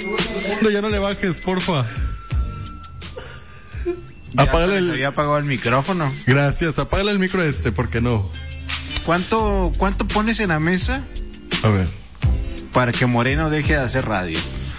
No, ya no le bajes, porfa. Apágale el... había apagado el micrófono. Gracias, apágale el micro porque no. ¿Cuánto pones en la mesa? A ver. Para que Moreno deje de hacer radio.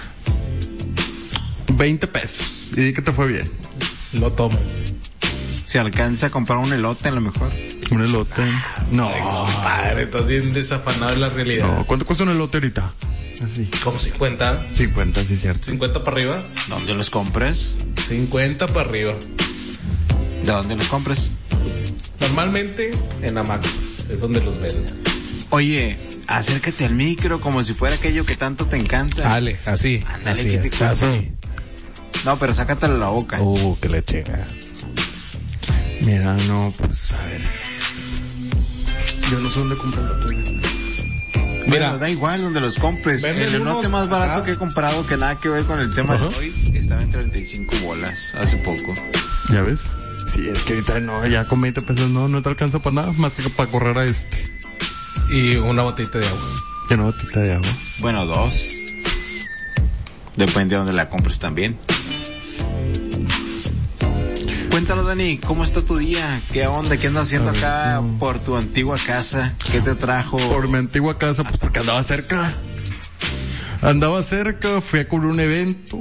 20 pesos. Y di que te fue bien. Lo tomo. Se alcanza a comprar un elote a lo mejor. ¿Un elote? No. Ay, compadre, estás bien desafanado de la realidad. No, ¿cuánto cuesta un elote ahorita? Así. ¿Como 50? 50, sí, cierto. 50 para arriba. ¿Dónde los compras? 50 para arriba. ¿De dónde los compras? Normalmente en Amaco. Es donde los venden. Oye, acércate al micro como si fuera aquello que tanto te encanta. Dale, así. Ándale, así que te es, así. No, pero sácatelo a la boca. Que le chinga. Mira, no, pues a ver. Yo no sé dónde comprar elotes. Mira, bueno, da igual donde los compres. El elote más barato que he comprado, que nada que ver con el tema de hoy, estaba en 35 bolas hace poco. ¿Ya ves? Sí, es que ahorita no, ya con 20 pesos no te alcanza para nada, más que para correr a Y una botellita de agua. ¿Qué una botellita de agua? Bueno, 2. Depende de dónde la compres también. Cuéntalo, Dani, ¿cómo está tu día? ¿Qué onda? ¿Qué andas haciendo acá por tu antigua casa? ¿Qué te trajo? Por mi antigua casa, pues porque andaba cerca, fui a cubrir un evento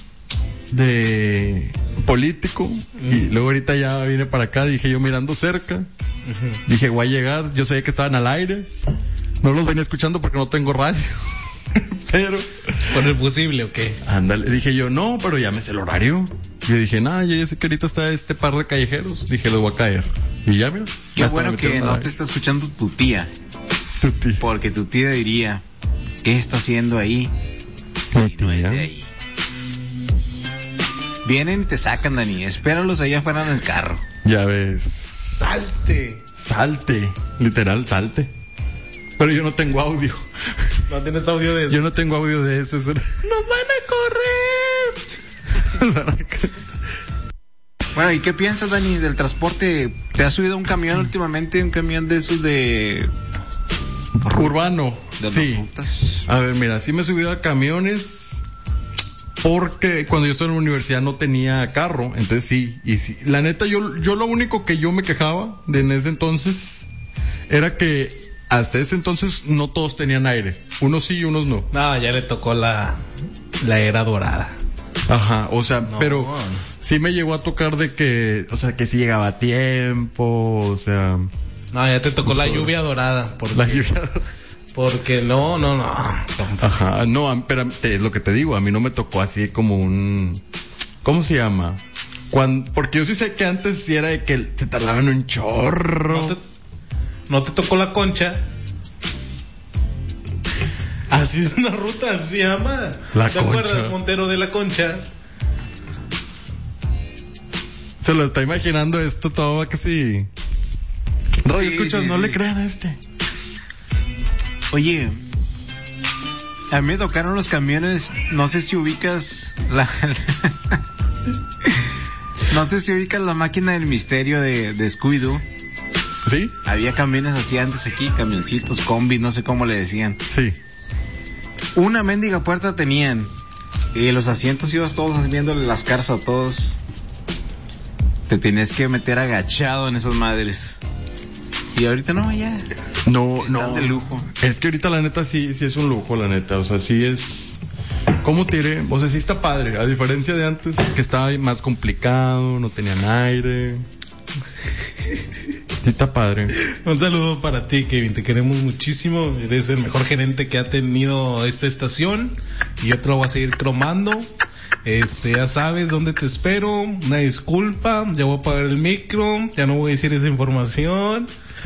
de político y luego ahorita ya vine para acá, dije yo mirando cerca, dije voy a llegar, yo sabía que estaban al aire, no los venía escuchando porque no tengo radio. Pero ¿por el posible o qué? Ándale, dije yo, no, pero ya me sé el horario. Yo dije, ya sé que ahorita está este par de callejeros. Dije, les voy a caer. Y ya, mira. Qué bueno que no te está escuchando tu tía. Porque tu tía diría, ¿qué está haciendo ahí? Si no es de ahí. Vienen y te sacan, Dani. Espéralos allá afuera en el carro. Ya ves. Salte. Literal, salte. Pero yo no tengo audio. ¿No tienes audio de eso? Yo no tengo audio de eso. ¡Nos van a correr! Bueno, ¿y qué piensas, Dani, del transporte? ¿Te has subido a un camión últimamente? ¿Un camión de esos de... urbano? ¿De sí. rutas? A ver, mira, sí me he subido a camiones porque cuando yo estaba en la universidad no tenía carro. Entonces sí. Y sí. La neta, yo lo único que yo me quejaba de en ese entonces era que hasta ese entonces no todos tenían aire. Unos sí y unos no. No, ya le tocó la era dorada. Ajá, o sea, no, pero sí me llegó a tocar de que, o sea, que sí llegaba a tiempo, o sea... No, ya te tocó la lluvia dorada. La lluvia dorada. Porque no. Ajá, no, pero es lo que te digo, a mí no me tocó así como un... ¿Cómo se llama? Porque yo sí sé que antes sí era de que se tardaban un chorro. ¿No te tocó la Concha? Así es una ruta, así se llama. La ¿Te Concha. acuerdas, Montero, de la Concha? Se lo está imaginando esto todo casi... No, sí, escuchas, sí, no sí. le crean a este. Oye, a mí me tocaron los camiones, no sé si ubicas no sé si ubicas la máquina del misterio de Scooby-Doo. ¿Sí? Había camiones así antes aquí, camioncitos, combi, no sé cómo le decían. Sí. Una mendiga puerta tenían y los asientos ibas todos viéndole las caras a todos. Te tenías que meter agachado en esas madres. Y ahorita no, ya. No. de lujo. Es que ahorita la neta sí es un lujo, la neta. O sea, sí es... ¿Cómo te diré? O sea, sí está padre. A diferencia de antes, que estaba más complicado, no tenían aire. Sí está padre. Un saludo para ti, Kevin. Te queremos muchísimo. Eres el mejor gerente que ha tenido esta estación. Y yo te lo voy a seguir cromando. Ya sabes dónde te espero. Una disculpa. Ya voy a apagar el micro. Ya no voy a decir esa información.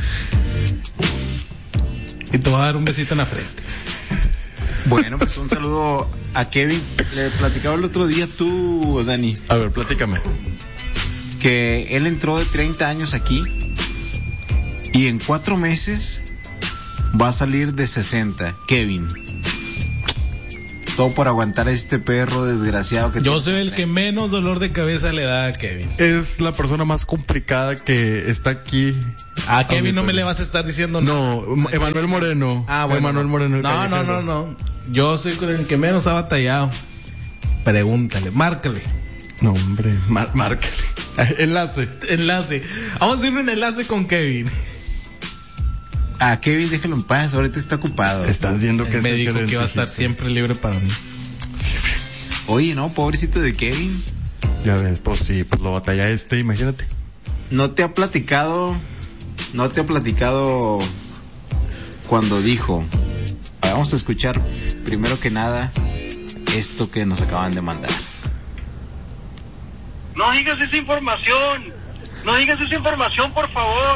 Y te voy a dar un besito en la frente. Bueno, pues un saludo a Kevin. Le platicaba el otro día tú, Dani. A ver, platícame. Que él entró de 30 años aquí y en 4 meses va a salir de 60. Kevin. Todo por aguantar a este perro desgraciado que... Yo soy el que menos dolor de cabeza le da a Kevin. Es la persona más complicada que está aquí. A Kevin no me le vas a estar diciendo nada. No, Emanuel Moreno. Ah, bueno. Emanuel Moreno. No. Yo soy con el que menos ha batallado. Pregúntale, márcale. No, hombre, márcale. Enlace. Vamos a hacer un enlace con Kevin. A Kevin déjalo en paz, ahorita está ocupado. Estás viendo que Me es dijo que va a estar siempre libre para mí. Oye, no, pobrecito de Kevin. Ya ves, pues sí, pues lo batalla imagínate. ¿No te ha platicado cuando dijo? Vamos a escuchar primero que nada esto que nos acaban de mandar. No digas esa información, por favor.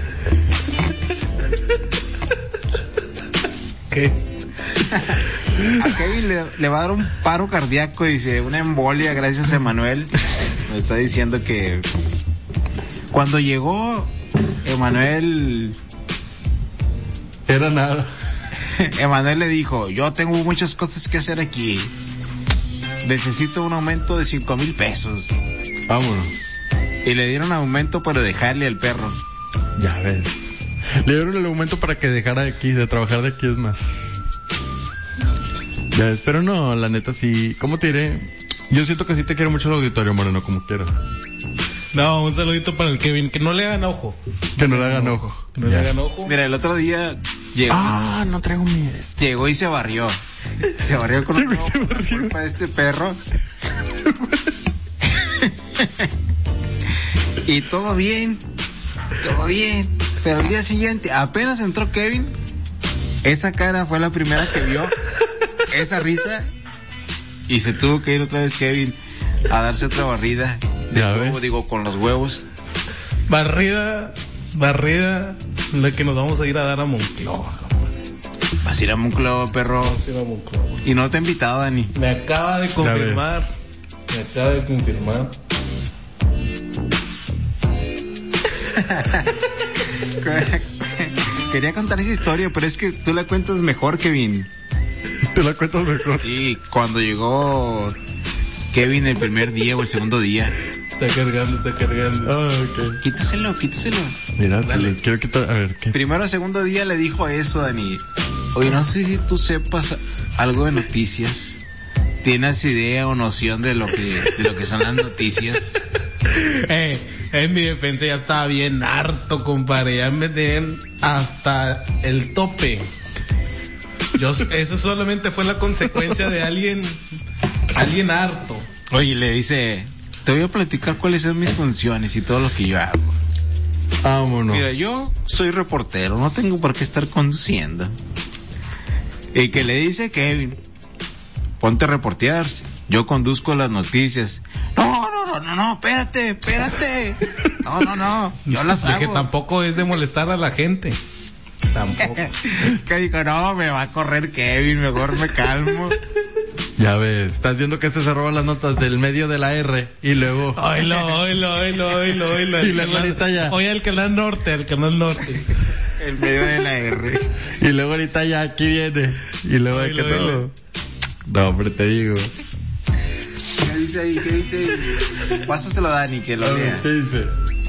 ¿Qué? A Kevin le va a dar un paro cardíaco, dice, una embolia gracias a Emanuel. Me está diciendo que cuando llegó Emanuel Era nada. Emanuel le dijo, yo tengo muchas cosas que hacer aquí, necesito un aumento de 5,000 pesos. Vámonos. Y le dieron aumento para dejarle al perro. Ya ves. Le dieron el aumento para que dejara de trabajar de aquí, es más. Ya ves, pero no, la neta sí. ¿Cómo te diré? Yo siento que sí te quiere mucho el auditorio, Moreno, como quieras. No, un saludito para el Kevin, que no le hagan ojo. Que no le hagan ojo. Que no le hagan ojo. Mira, el otro día llegó. No traigo mi... Llegó y se barrió. Se barrió con culpa de este perro. Y todo bien. Pero el día siguiente, apenas entró Kevin, esa cara fue la primera que vio, esa risa, y se tuvo que ir otra vez Kevin a darse otra barrida de nuevo, con los huevos. Barrida, la que nos vamos a ir a dar a Monclova. Vas a ir a Monclova, perro. Vamos a ir a Monclova. Y no te he invitado, Dani. Me acaba de confirmar. Quería contar esa historia, pero es que tú la cuentas mejor, Kevin. ¿Te la cuentas mejor? Sí, cuando llegó Kevin el primer día o el segundo día. Está cargando. Ok. Quítaselo. Mira, quiero quitar, a ver, ¿qué? Primero o segundo día le dijo eso, Dani. Oye, no sé si tú sepas algo de noticias. ¿Tienes idea o noción de lo que son las noticias? En mi defensa ya estaba bien harto, compadre. Ya me tenían hasta el tope. Eso solamente fue la consecuencia de alguien harto. Oye, le dice, te voy a platicar cuáles son mis funciones y todo lo que yo hago. Vámonos. Mira, yo soy reportero, no tengo por qué estar conduciendo. Y que le dice Kevin, ponte a reportear, yo conduzco las noticias. No, espérate. No, yo las hago. Que tampoco es de molestar a la gente. Tampoco. Que dijo, no, me va a correr Kevin, mejor me calmo. Ya ves, estás viendo que se roban las notas del medio de la R y luego... Oílo. Y luego ahorita ya... Oye, el canal norte. El medio de la R. Y luego ahorita ya aquí viene. Y luego hay que todo... No, hombre, te digo. ¿Qué dice ahí? Pásaselo a Dani, que lo lea. ¿Qué dice?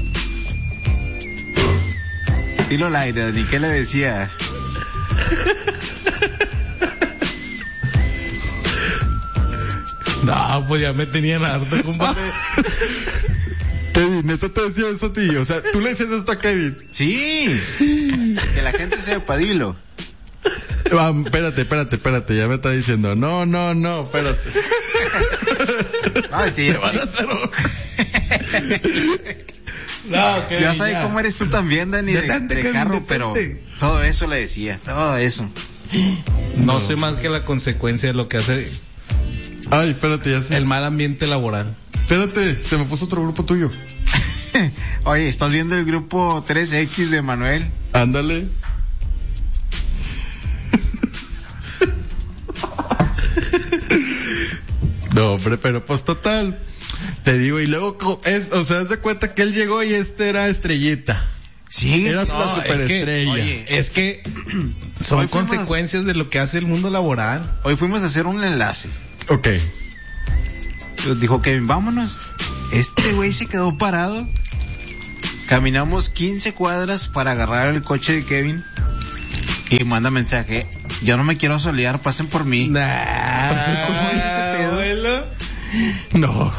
Dilo al aire, Dani, ¿qué le decía? No, pues ya me tenían harto, compadre. Kevin, ¿neta te decía eso a ti? O sea, ¿tú le decías esto a Kevin? Sí. Que la gente sepa, dilo. Espérate, ya me está diciendo. No, espérate. No, es que ya van a hacer No, Kevin, ya sabes cómo eres tú también, Dani, de carro, pero todo eso le decía, todo eso. No sé más que la consecuencia de lo que hace Ay, espérate, ya sé. el mal ambiente laboral. Espérate, se me puso otro grupo tuyo. Oye, ¿estás viendo el grupo 3X de Manuel? Ándale. No, hombre, pero pues total. Te digo, y luego, haz de cuenta que él llegó y era Estrellita. Sí, era no, la superestrella. Es que son consecuencias de lo que hace el mundo laboral. Hoy fuimos a hacer un enlace. Ok. Dijo Kevin, vámonos. Este güey se quedó parado. Caminamos 15 cuadras para agarrar el coche de Kevin. Y manda mensaje, yo no me quiero solear, pasen por mí. ¿Cómo dice ese pedo? Abuelo. No.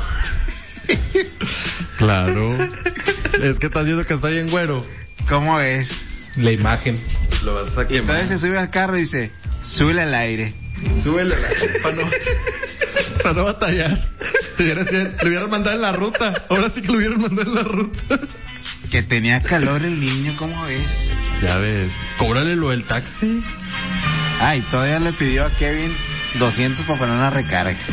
Claro. Es que estás viendo que está bien güero. ¿Cómo es? La imagen. Lo vas a quemar. Entonces se sube al carro y dice, súbele al aire. Súbele para no batallar. Le hubieran mandado en la ruta. Ahora sí que lo hubieran mandado en la ruta. Que tenía calor el niño, ¿cómo es? Ya ves. Cóbrale lo del taxi. Ay, todavía le pidió a Kevin 200 para poner una recarga.